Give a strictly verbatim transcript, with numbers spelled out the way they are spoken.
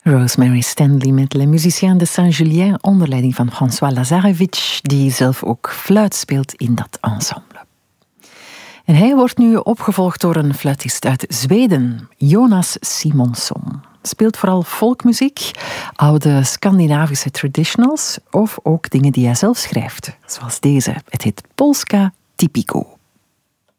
Rosemary Stanley met Le Musicien de Saint-Julien onder leiding van François Lazarevich, die zelf ook fluit speelt in dat ensemble. En hij wordt nu opgevolgd door een fluitist uit Zweden, Jonas Simonsson. Speelt vooral folkmuziek, oude Scandinavische traditionals of ook dingen die hij zelf schrijft, zoals deze. Het heet Polska Typico.